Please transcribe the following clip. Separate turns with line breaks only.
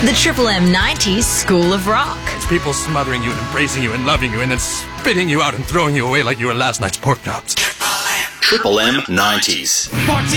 The Triple M 90s School of Rock.
It's people smothering you and embracing you and loving you and then spitting you out and throwing you away like you were last night's pork chops.
Triple M 90s.